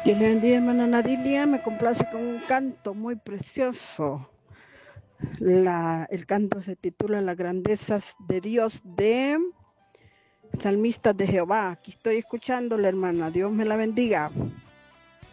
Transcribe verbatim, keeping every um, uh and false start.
Dios le bendiga, hermana Nadilia. Me complace con un canto muy precioso. La, el canto se titula Las grandezas de Dios de Salmistas de Jehová. Aquí estoy escuchando la hermana. Dios me la bendiga.